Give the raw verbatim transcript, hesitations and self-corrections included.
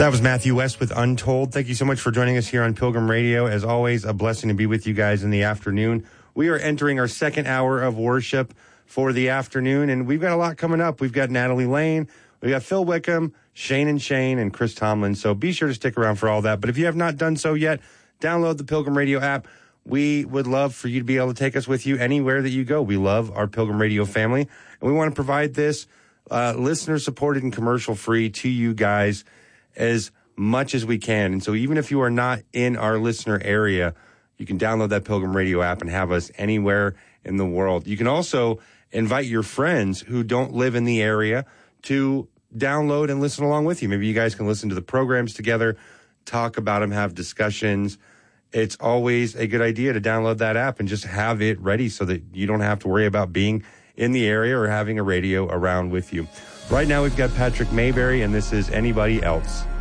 That was Matthew West with Untold. Thank you so much for joining us here on Pilgrim Radio. As always, a blessing to be with you guys in the afternoon. We are entering our second hour of worship for the afternoon, and we've got a lot coming up. We've got Natalie Lane, we've got Phil Wickham, Shane and Shane, and Chris Tomlin. So be sure to stick around for all that. But if you have not done so yet, download the Pilgrim Radio app. We would love for you to be able to take us with you anywhere that you go. We love our Pilgrim Radio family, and we want to provide this uh, listener-supported and commercial-free to you guys as much as we can. And so even if you are not in our listener area, you can download that Pilgrim Radio app and have us anywhere in the world. You can also invite your friends who don't live in the area to download and listen along with you. Maybe you guys can listen to the programs together, talk about them, have discussions. It's always a good idea to download that app and just have it ready so that you don't have to worry about being in the area or having a radio around with you. Right now, we've got Patrick Mayberry, and this is Anybody Else.